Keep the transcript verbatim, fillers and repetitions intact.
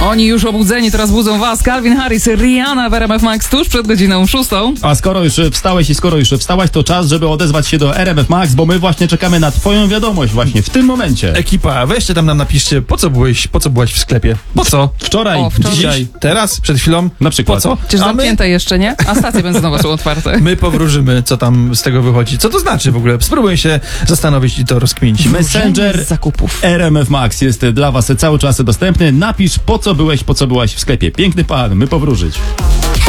Oni już obudzeni, teraz budzą was Calvin Harris, Rihanna w R M F Max tuż przed godziną szóstą. A skoro już wstałeś i skoro już wstałaś, to czas, żeby odezwać się do R M F Max, bo my właśnie czekamy na twoją wiadomość właśnie w tym momencie. Ekipa, weźcie tam nam napiszcie, po co byłeś, po co byłaś w sklepie? Po co? Wczoraj, O, wczoraj. dzisiaj, Teraz? Przed chwilą? na przykład. Po co? Przecież A my, zamknięte jeszcze, nie? A stacje benzynowe są otwarte. my powróżymy, co tam z tego wychodzi. Co to znaczy w ogóle? Spróbuję się zastanowić i to rozkminić. Messenger Z zakupów. R M F Max jest dla was cały czas dostępny. Napisz, po co byłeś, po co byłaś w sklepie. Piękny pan, my powróżyć.